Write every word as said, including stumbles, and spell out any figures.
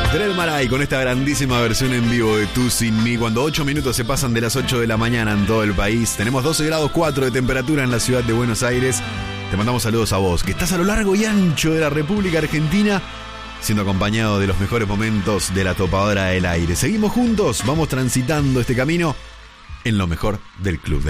Dred Maray con esta grandísima versión en vivo de Tú Sin Mí. Cuando ocho minutos se pasan de las ocho de la mañana en todo el país. Tenemos doce grados cuatro de temperatura en la ciudad de Buenos Aires. Te mandamos saludos a vos, que estás a lo largo y ancho de la República Argentina, siendo acompañado de los mejores momentos de la Topadora del Aire. Seguimos juntos, vamos transitando este camino en lo mejor del club.